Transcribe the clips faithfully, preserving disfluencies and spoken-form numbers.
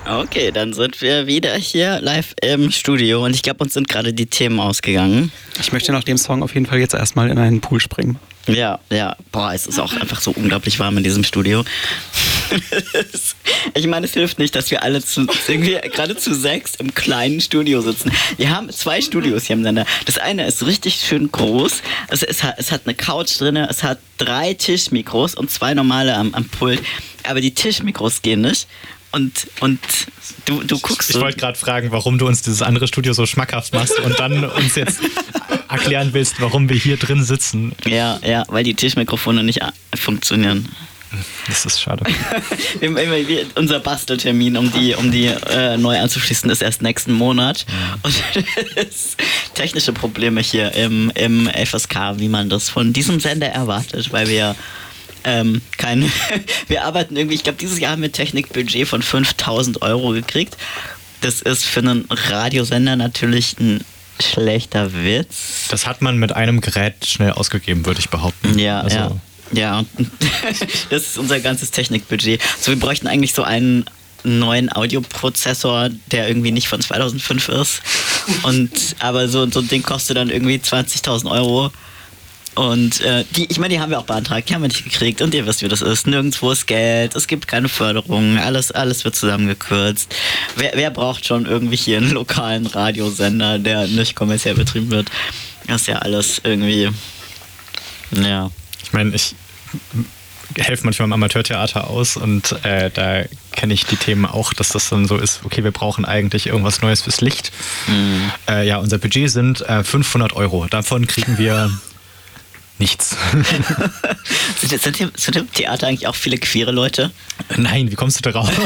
Okay, dann sind wir wieder hier live im Studio und ich glaube, uns sind gerade die Themen ausgegangen. Ich möchte nach dem Song auf jeden Fall jetzt erstmal in einen Pool springen. Ja, ja. Boah, es ist auch einfach so unglaublich warm in diesem Studio. Ich meine, es hilft nicht, dass wir alle zu, irgendwie gerade zu sechs im kleinen Studio sitzen. Wir haben zwei Studios hier im Sender. Das eine ist richtig schön groß. Es, es, hat, es hat eine Couch drin, es hat drei Tischmikros und zwei normale am, am Pult. Aber die Tischmikros gehen nicht. Und, und du, du guckst. Ich, ich wollte gerade fragen, warum du uns dieses andere Studio so schmackhaft machst und dann uns jetzt erklären willst, warum wir hier drin sitzen. Ja, ja, weil die Tischmikrofone nicht funktionieren. Das ist schade. wir, wir, wir, unser Basteltermin, um die, um die äh, neu anzuschließen, ist erst nächsten Monat. Mhm. Und es technische Probleme hier im, im F S K, wie man das von diesem Sender erwartet, weil wir ähm, kein, wir arbeiten irgendwie, ich glaube, dieses Jahr haben wir ein Technikbudget von fünftausend Euro gekriegt. Das ist für einen Radiosender natürlich ein schlechter Witz. Das hat man mit einem Gerät schnell ausgegeben, würde ich behaupten. Ja, also ja. Ja, das ist unser ganzes Technikbudget. So, wir bräuchten eigentlich so einen neuen Audioprozessor, der irgendwie nicht von zweitausendfünf ist. Und, aber so, so ein Ding kostet dann irgendwie zwanzigtausend Euro. Und äh, die, ich meine, die haben wir auch beantragt, die haben wir nicht gekriegt. Und ihr wisst, wie das ist. Nirgendwo ist Geld, es gibt keine Förderung, alles, alles wird zusammengekürzt. Wer, wer braucht schon irgendwie hier einen lokalen Radiosender, der nicht kommerziell betrieben wird? Das ist ja alles irgendwie, ja. Ich meine, ich helfe manchmal im Amateurtheater aus und äh, da kenne ich die Themen auch, dass das dann so ist, okay, wir brauchen eigentlich irgendwas Neues fürs Licht. Mhm. Äh, ja, unser Budget sind äh, fünfhundert Euro. Davon kriegen wir nichts. sind, sind, im, sind im Theater eigentlich auch viele queere Leute? Nein, wie kommst du darauf?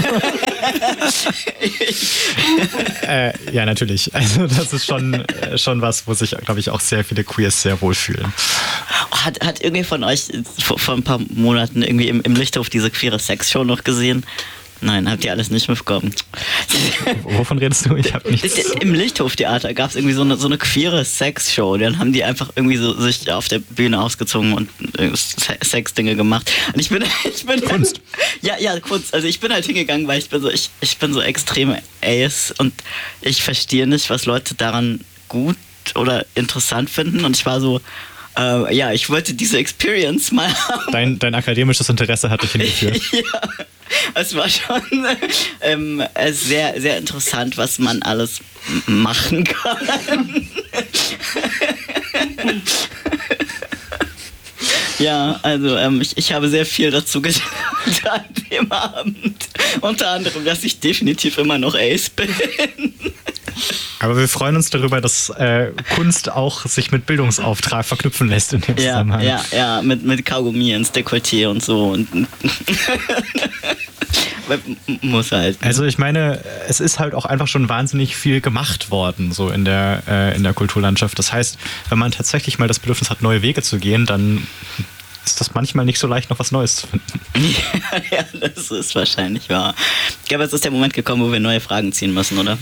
äh, ja, natürlich. Also das ist schon, äh, schon was, wo sich, glaube ich, auch sehr viele Queers sehr wohlfühlen. Hat, hat irgendwie von euch vor, vor ein paar Monaten irgendwie im, im Lichthof diese queere Sexshow noch gesehen? Nein, habt ihr alles nicht mitbekommen. Wovon redest du? Ich hab nichts. Im Lichthoftheater gab es irgendwie so eine, so eine queere Sexshow. Dann haben die einfach irgendwie so sich auf der Bühne ausgezogen und Sexdinge gemacht. Und ich bin, ich bin Kunst. Ja, ja, Kunst. Also ich bin halt hingegangen, weil ich bin so, ich, ich bin so extrem Ace und ich verstehe nicht, was Leute daran gut oder interessant finden. Und ich war so, äh, ja, ich wollte diese Experience mal haben. Dein, dein akademisches Interesse hat dich hingeführt. Ja. Es war schon ähm, sehr, sehr interessant, was man alles machen kann. Ja, also ähm, ich, ich habe sehr viel dazu gedacht an dem Abend. Unter anderem, dass ich definitiv immer noch Ace bin. Aber wir freuen uns darüber, dass äh, Kunst auch sich mit Bildungsauftrag verknüpfen lässt in dem ja, Zusammenhang. Ja, ja, mit, mit Kaugummi ins Dekolleté und so. Und muss halt. Ne? Also ich meine, es ist halt auch einfach schon wahnsinnig viel gemacht worden so in der, äh, in der Kulturlandschaft. Das heißt, wenn man tatsächlich mal das Bedürfnis hat, neue Wege zu gehen, dann ist das manchmal nicht so leicht, noch was Neues zu finden. Ja, ja, das ist wahrscheinlich wahr. Ich glaube, es ist der Moment gekommen, wo wir neue Fragen ziehen müssen, oder?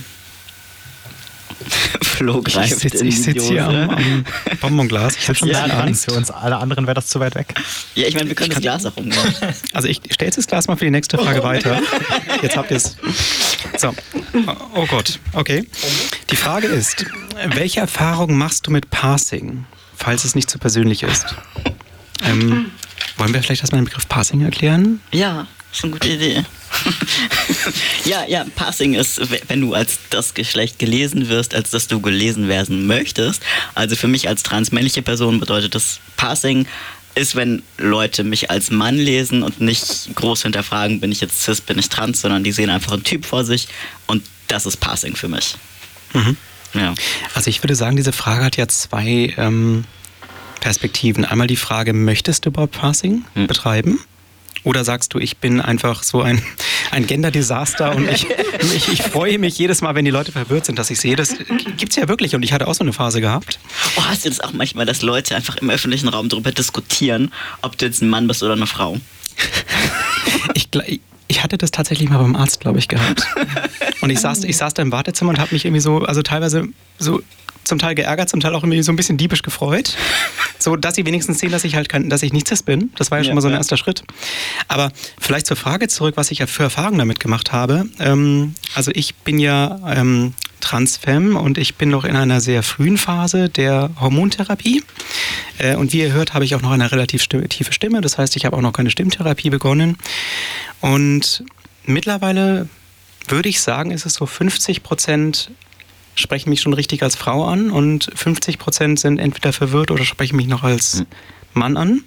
Flo greift ich sitze in die sitz hier am, am Bonbonglas. Ich habe schon ja, ein bisschen Angst. Für uns alle anderen wäre das zu weit weg. Ja, ich meine, wir können das Glas auch umgehen. Also ich stelle jetzt das Glas mal für die nächste Frage weiter. Jetzt habt ihr es. So. Oh Gott. Okay. Die Frage ist, welche Erfahrungen machst du mit Parsing, falls es nicht zu persönlich ist? Ähm, wollen wir vielleicht erstmal den Begriff Parsing erklären? Ja, ist eine gute Idee. ja, ja, Passing ist, wenn du als das Geschlecht gelesen wirst, als dass du gelesen werden möchtest. Also für mich als transmännliche Person bedeutet das Passing ist, wenn Leute mich als Mann lesen und nicht groß hinterfragen, bin ich jetzt cis, bin ich trans, sondern die sehen einfach einen Typ vor sich und das ist Passing für mich. Mhm. Ja. Also ich würde sagen, diese Frage hat ja zwei ähm, Perspektiven. Einmal die Frage, möchtest du überhaupt Passing mhm. betreiben? Oder sagst du, ich bin einfach so ein, ein Gender-Desaster und ich, ich, ich freue mich jedes Mal, wenn die Leute verwirrt sind, dass ich sehe, das gibt's ja wirklich und ich hatte auch so eine Phase gehabt. Oh, hast du das auch manchmal, dass Leute einfach im öffentlichen Raum darüber diskutieren, ob du jetzt ein Mann bist oder eine Frau? Ich, ich hatte das tatsächlich mal beim Arzt, glaube ich, gehabt. Und ich saß, ich saß da im Wartezimmer und habe mich irgendwie so, also teilweise so zum Teil geärgert, zum Teil auch irgendwie so ein bisschen diebisch gefreut. So, dass sie wenigstens sehen, dass ich halt kein, dass ich nicht cis bin. Das war ja schon ja, mal so ein ja. erster Schritt. Aber vielleicht zur Frage zurück, was ich ja für Erfahrungen damit gemacht habe. Ähm, also ich bin ja ähm, Transfemme und ich bin noch in einer sehr frühen Phase der Hormontherapie. Äh, und wie ihr hört, habe ich auch noch eine relativ stimme, tiefe Stimme. Das heißt, ich habe auch noch keine Stimmtherapie begonnen. Und mittlerweile würde ich sagen, ist es so fünfzig Prozent sprechen mich schon richtig als Frau an und fünfzig Prozent sind entweder verwirrt oder sprechen mich noch als Mann an.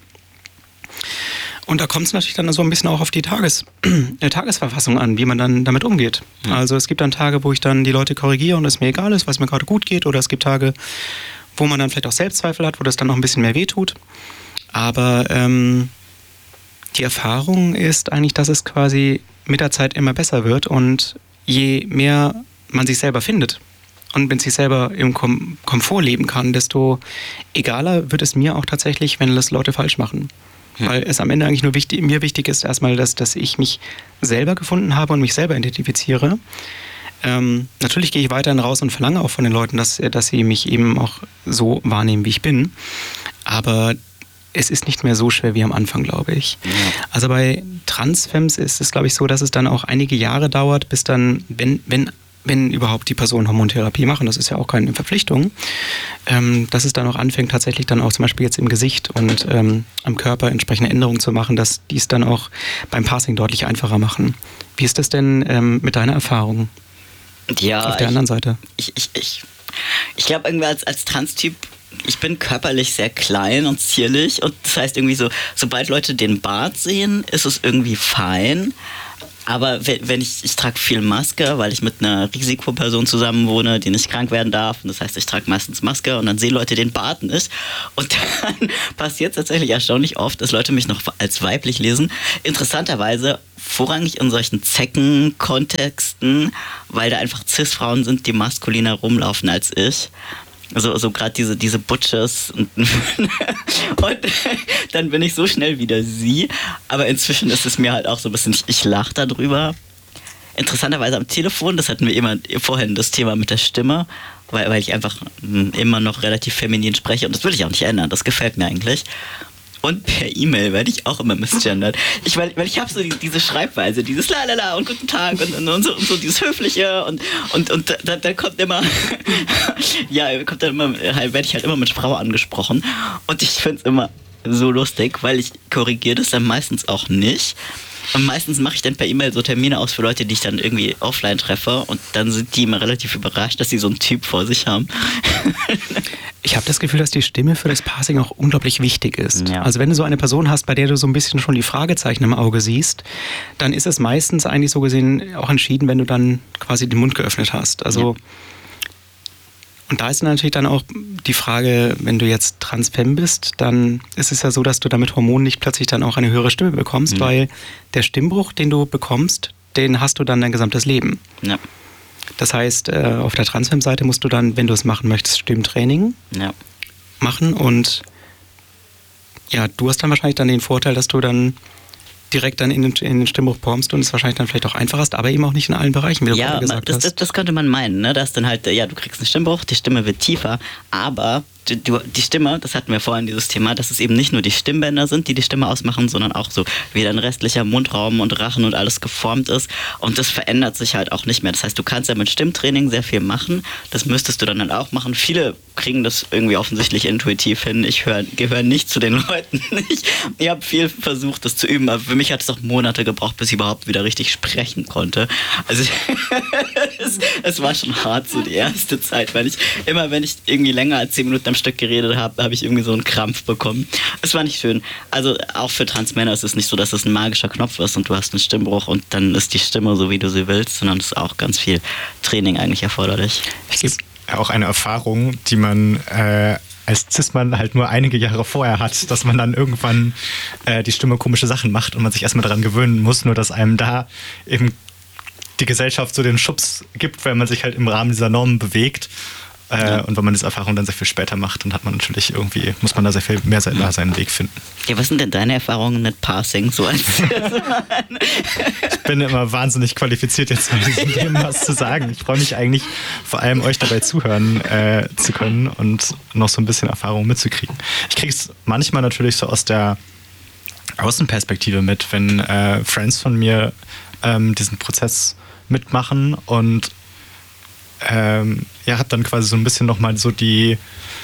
Und da kommt es natürlich dann so ein bisschen auch auf die Tages, äh, Tagesverfassung an, wie man dann damit umgeht. Mhm. Also es gibt dann Tage, wo ich dann die Leute korrigiere und es mir egal ist, was mir gerade gut geht. Oder es gibt Tage, wo man dann vielleicht auch Selbstzweifel hat, wo das dann noch ein bisschen mehr wehtut. Aber ähm, die Erfahrung ist eigentlich, dass es quasi mit der Zeit immer besser wird und je mehr man sich selber findet und mit sich selber im Kom- Komfort leben kann, desto egaler wird es mir auch tatsächlich, wenn das Leute falsch machen. Hm. Weil es am Ende eigentlich nur wichtig, mir wichtig ist erstmal, dass, dass ich mich selber gefunden habe und mich selber identifiziere. Ähm, natürlich gehe ich weiterhin raus und verlange auch von den Leuten, dass, dass sie mich eben auch so wahrnehmen, wie ich bin. Aber es ist nicht mehr so schwer wie am Anfang, glaube ich. Ja. Also bei Transfemmes ist es, glaube ich, so, dass es dann auch einige Jahre dauert, bis dann, wenn, wenn wenn überhaupt die Personen Hormontherapie machen, das ist ja auch keine Verpflichtung, ähm, dass es dann auch anfängt, tatsächlich dann auch zum Beispiel jetzt im Gesicht und ähm, am Körper entsprechende Änderungen zu machen, dass die es dann auch beim Passing deutlich einfacher machen. Wie ist das denn ähm, mit deiner Erfahrung ja, auf der ich, anderen Seite? Ich, ich, ich, ich glaube irgendwie als, als Trans-Typ, ich bin körperlich sehr klein und zierlich und das heißt irgendwie so, sobald Leute den Bart sehen, ist es irgendwie fein. Aber wenn ich, ich trage viel Maske, weil ich mit einer Risikoperson zusammen wohne, die nicht krank werden darf. Und das heißt, ich trage meistens Maske und dann sehen Leute den Bart nicht. Und dann passiert es tatsächlich erstaunlich oft, dass Leute mich noch als weiblich lesen. Interessanterweise vorrangig in solchen Zecken-Kontexten, weil da einfach Cis-Frauen sind, die maskuliner rumlaufen als ich. So, so gerade diese, diese Butches und, und dann bin ich so schnell wieder sie. Aber inzwischen ist es mir halt auch so ein bisschen, ich, ich lache darüber. Interessanterweise am Telefon, das hatten wir immer vorhin, das Thema mit der Stimme, weil, weil ich einfach immer noch relativ feminin spreche und das will ich auch nicht ändern, das gefällt mir eigentlich. Und per E-Mail werde ich auch immer misgendert. Ich, weil, weil ich habe so die, diese Schreibweise, dieses Lalala und guten Tag und, und, und, so, und so dieses Höfliche und, und, und da, da kommt immer, ja, kommt dann immer, werde ich halt immer mit Frau angesprochen. Und ich finde es immer so lustig, weil ich korrigiere das dann meistens auch nicht. Und meistens mache ich dann per E-Mail so Termine aus für Leute, die ich dann irgendwie offline treffe und dann sind die immer relativ überrascht, dass sie so einen Typ vor sich haben. Ich habe das Gefühl, dass die Stimme für das Passing auch unglaublich wichtig ist. Ja. Also wenn du so eine Person hast, bei der du so ein bisschen schon die Fragezeichen im Auge siehst, dann ist es meistens eigentlich so gesehen auch entschieden, wenn du dann quasi den Mund geöffnet hast. Also ja. Und da ist natürlich dann auch die Frage, wenn du jetzt Transfemme bist, dann ist es ja so, dass du damit Hormonen nicht plötzlich dann auch eine höhere Stimme bekommst, mhm. weil der Stimmbruch, den du bekommst, den hast du dann dein gesamtes Leben. Ja. Das heißt, auf der Transfemme-Seite musst du dann, wenn du es machen möchtest, Stimmtraining ja. machen und ja, du hast dann wahrscheinlich dann den Vorteil, dass du dann direkt dann in den, in den Stimmbruch kommst und es wahrscheinlich dann vielleicht auch einfach hast, aber eben auch nicht in allen Bereichen, wie du ja, gerade gesagt das, hast. Das, das könnte man meinen, ne? Dass dann halt, ja, du kriegst einen Stimmbruch, die Stimme wird tiefer, aber die, die Stimme, das hatten wir vorhin, dieses Thema, dass es eben nicht nur die Stimmbänder sind, die die Stimme ausmachen, sondern auch so, wie dein restlicher Mundraum und Rachen und alles geformt ist und das verändert sich halt auch nicht mehr. Das heißt, du kannst ja mit Stimmtraining sehr viel machen, das müsstest du dann halt auch machen. Viele kriegen das irgendwie offensichtlich intuitiv hin. Ich gehöre nicht zu den Leuten. Ich, ich habe viel versucht, das zu üben, aber für mich hat es auch Monate gebraucht, bis ich überhaupt wieder richtig sprechen konnte. Also es, es war schon hart so die erste Zeit, weil ich immer, wenn ich irgendwie länger als zehn Minuten am Stück geredet habe, habe ich irgendwie so einen Krampf bekommen. Es war nicht schön. Also auch für Transmänner ist es nicht so, dass es ein magischer Knopf ist und du hast einen Stimmbruch und dann ist die Stimme so, wie du sie willst, sondern es ist auch ganz viel Training eigentlich erforderlich. Ich gebe auch eine Erfahrung, die man äh, als Cis-Mann halt nur einige Jahre vorher hat, dass man dann irgendwann äh, die Stimme komische Sachen macht und man sich erstmal daran gewöhnen muss, nur dass einem da eben die Gesellschaft so den Schubs gibt, weil man sich halt im Rahmen dieser Normen bewegt. Äh, ja. Und wenn man diese Erfahrung dann sehr viel später macht, dann hat man natürlich irgendwie, muss man da sehr viel mehr ja. seinen Weg finden. Ja, was sind denn deine Erfahrungen mit Parsing? So als ich bin immer wahnsinnig qualifiziert, jetzt bei diesem Thema was zu sagen. Ich freue mich eigentlich, vor allem euch dabei zuhören äh, zu können und noch so ein bisschen Erfahrung mitzukriegen. Ich kriege es manchmal natürlich so aus der Außenperspektive mit, wenn äh, Friends von mir ähm, diesen Prozess mitmachen und ähm, ja, habe dann quasi so ein bisschen nochmal so die,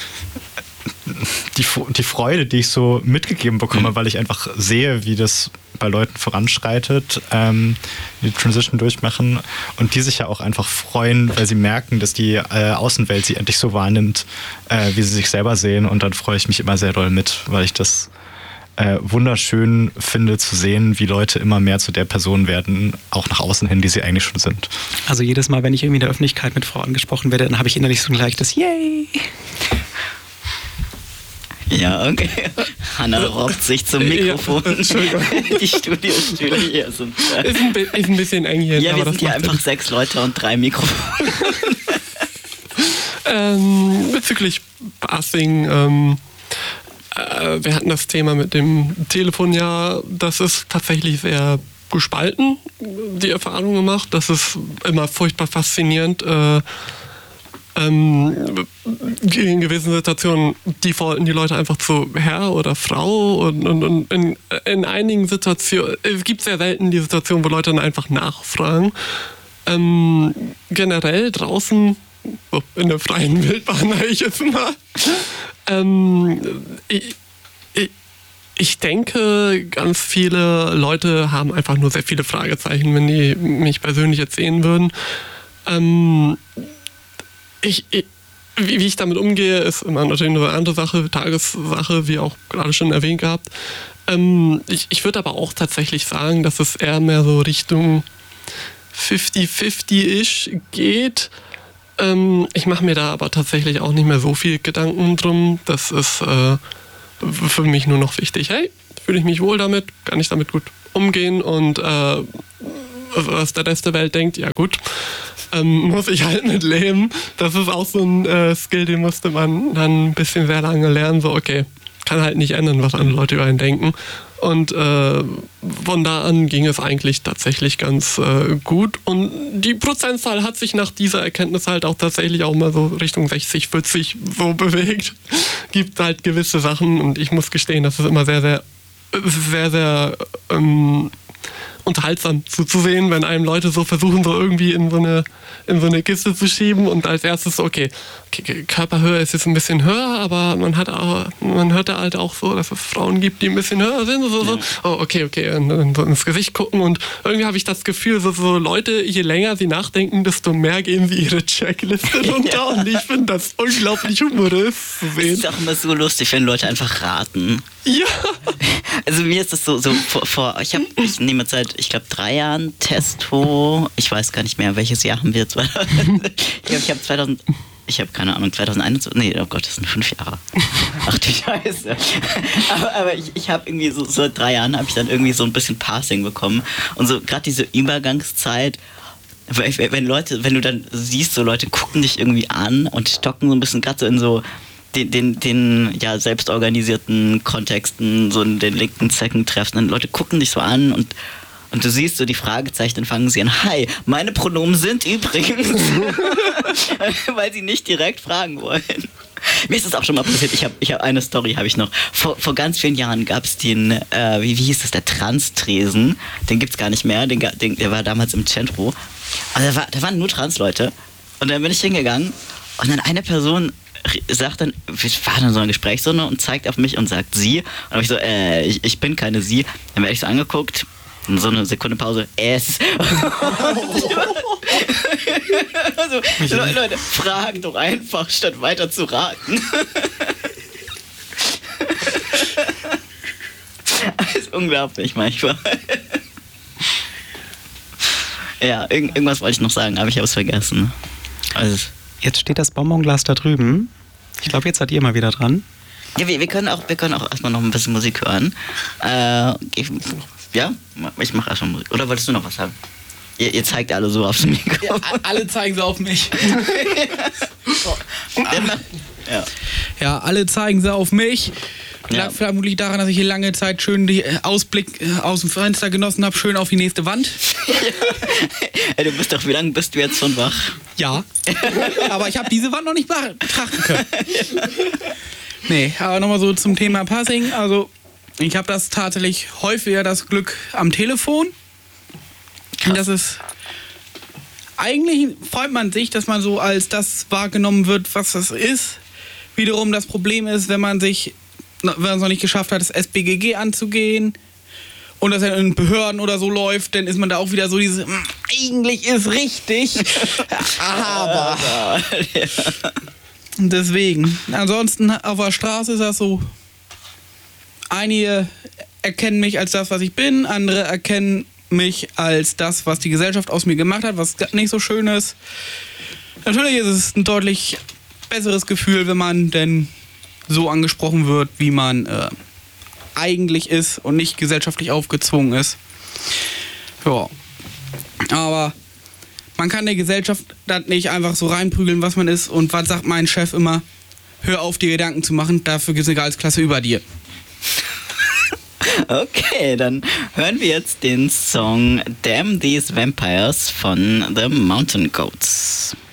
die die Freude, die ich so mitgegeben bekomme, mhm. weil ich einfach sehe, wie das bei Leuten voranschreitet, ähm, die Transition durchmachen und die sich ja auch einfach freuen, weil sie merken, dass die äh, Außenwelt sie endlich so wahrnimmt, äh, wie sie sich selber sehen, und dann freue ich mich immer sehr doll mit, weil ich das Äh, wunderschön finde zu sehen, wie Leute immer mehr zu der Person werden, auch nach außen hin, die sie eigentlich schon sind. Also jedes Mal, wenn ich irgendwie in der Öffentlichkeit mit Frau angesprochen werde, dann habe ich innerlich so ein leichtes Yay! Ja, okay. Hanna robbt sich zum Mikrofon. Ja, Entschuldigung. Die Studiostühle hier sind... Äh ist, ein, ist ein bisschen eng hier. Ja, wir sind hier einfach sechs Leute und drei Mikrofone. ähm, bezüglich Parsing, ähm, wir hatten das Thema mit dem Telefon, ja, das ist tatsächlich sehr gespalten, die Erfahrung gemacht. Das ist immer furchtbar faszinierend. Äh, ähm, in gewissen Situationen defaulten die Leute einfach zu Herr oder Frau und, und, und in, in einigen Situationen, es gibt sehr selten die Situation, wo Leute dann einfach nachfragen. Ähm, generell draußen, so in der freien Wildbahn, sage ich jetzt mal, Ähm, ich, ich, ich denke, ganz viele Leute haben einfach nur sehr viele Fragezeichen, wenn die mich persönlich jetzt sehen würden. Ähm, ich, ich, wie, wie ich damit umgehe, ist immer natürlich eine andere Sache, Tagessache, wie auch gerade schon erwähnt gehabt. Ähm, ich ich würde aber auch tatsächlich sagen, dass es eher mehr so Richtung fifty fifty-ish geht. Ich mache mir da aber tatsächlich auch nicht mehr so viel Gedanken drum. Das ist äh, für mich nur noch wichtig. Hey, fühle ich mich wohl damit? Kann ich damit gut umgehen? Und äh, was der Rest der Welt denkt, ja gut, ähm, muss ich halt mit leben. Das ist auch so ein äh, Skill, den musste man dann ein bisschen sehr lange lernen. So, okay, kann halt nicht ändern, was andere Leute über einen denken. Und äh, von da an ging es eigentlich tatsächlich ganz äh, gut. Und die Prozentzahl hat sich nach dieser Erkenntnis halt auch tatsächlich auch mal so Richtung sechzig, vierzig so bewegt. Gibt halt gewisse Sachen, und ich muss gestehen, das ist immer sehr, sehr, sehr, sehr ähm, unterhaltsam zuzusehen, wenn einem Leute so versuchen, so irgendwie in so eine, in so eine Kiste zu schieben und als erstes so, okay, okay, Körperhöhe ist jetzt ein bisschen höher, aber man hat auch, man hört halt auch so, dass es Frauen gibt, die ein bisschen höher sind, so, so. Oh, okay, okay, und, und so ins Gesicht gucken, und irgendwie habe ich das Gefühl, so, so Leute, je länger sie nachdenken, desto mehr gehen sie ihre Checkliste runter, ja. Und ich finde das unglaublich humorös zu sehen. Es ist auch immer so lustig, wenn Leute einfach raten. Ja. Also mir ist das so, so vor, vor ich habe, ich nehme jetzt seit, ich glaube, drei Jahren Testo, ich weiß gar nicht mehr, welches Jahr haben wir jetzt? ich glaube, ich habe zweitausend, ich habe keine Ahnung, zweitausendeinundzwanzig, nee, oh Gott, das sind fünf Jahre. Ach du Scheiße. Aber, aber ich, ich habe irgendwie so, so seit drei Jahren habe ich dann irgendwie so ein bisschen Parsing bekommen, und so gerade diese Übergangszeit, wenn Leute, wenn du dann siehst, so Leute gucken dich irgendwie an und stocken so ein bisschen gerade so in so den, den, den ja, selbstorganisierten Kontexten, so in den linken Zeckentreffen, und Leute gucken dich so an, und Und du siehst so die Fragezeichen, dann fangen sie an, hi, meine Pronomen sind übrigens, weil sie nicht direkt fragen wollen. Mir ist das auch schon mal passiert, ich habe ich hab eine Story, habe ich noch. Vor, vor ganz vielen Jahren gab es den, äh, wie, wie hieß das, der Trans-Tresen, den gibt es gar nicht mehr, den, den, der war damals im Centro. Und da, war, da waren nur Trans-Leute. Und dann bin ich hingegangen, und dann eine Person sagt dann, wir waren in so einer Gesprächsrunde und zeigt auf mich und sagt sie. Und dann habe ich so, äh, ich, ich bin keine sie. Dann werde ich so angeguckt, so eine Sekunde Pause, es. Also, Leute, Leute, fragt doch einfach, statt weiter zu raten. Das ist unglaublich manchmal. Ja, irg- irgendwas wollte ich noch sagen, aber ich habe es vergessen. Also, jetzt steht das Bonbonglas da drüben. Ich glaube, jetzt seid ihr mal wieder dran. Ja, wir, wir können auch, wir können auch erstmal noch ein bisschen Musik hören. Äh, ich, ja, ich mache erstmal Musik. Oder wolltest du noch was sagen? Ihr, ihr zeigt alle so aufs Mikro. Ja, alle zeigen sie auf mich. Ja. Ja, alle zeigen sie auf mich. Ja. Lag vermutlich daran, dass ich hier lange Zeit schön den Ausblick aus dem Fenster genossen habe, schön auf die nächste Wand. Ey, du bist doch, wie lange bist du jetzt schon wach? Ja. Aber ich habe diese Wand noch nicht betrachten können. Nee, aber nochmal so zum Thema Passing. Also, ich habe das tatsächlich häufiger das Glück am Telefon. Krass. Das ist. Eigentlich freut man sich, dass man so als das wahrgenommen wird, was das ist. Wiederum das Problem ist, wenn man sich, wenn man es noch nicht geschafft hat, das S B G G anzugehen und das in Behörden oder so läuft, dann ist man da auch wieder so diese, eigentlich ist richtig, aber. Deswegen. Ansonsten auf der Straße ist das so, einige erkennen mich als das, was ich bin, andere erkennen mich als das, was die Gesellschaft aus mir gemacht hat, was nicht so schön ist. Natürlich ist es ein deutlich besseres Gefühl, wenn man denn so angesprochen wird, wie man äh, eigentlich ist und nicht gesellschaftlich aufgezwungen ist. Ja. Aber man kann der Gesellschaft das nicht einfach so reinprügeln, was man ist. Und was sagt mein Chef immer? Hör auf, dir Gedanken zu machen, dafür gibt es eine Gehaltsklasse über dir. Okay, dann hören wir jetzt den Song Damn These Vampires von The Mountain Goats.